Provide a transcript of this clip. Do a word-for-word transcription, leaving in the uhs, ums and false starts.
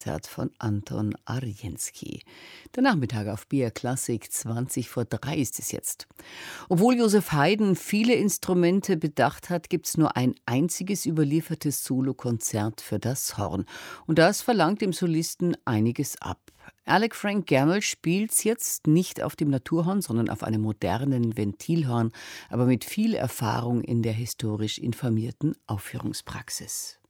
Konzert von Anton Arjenski. Der Nachmittag auf B R Klassik, zwanzig vor drei ist es jetzt. Obwohl Josef Haydn viele Instrumente bedacht hat, gibt es nur ein einziges überliefertes Solokonzert für das Horn. Und das verlangt dem Solisten einiges ab. Alec Frank Gamble spielt's jetzt nicht auf dem Naturhorn, sondern auf einem modernen Ventilhorn, aber mit viel Erfahrung in der historisch informierten Aufführungspraxis.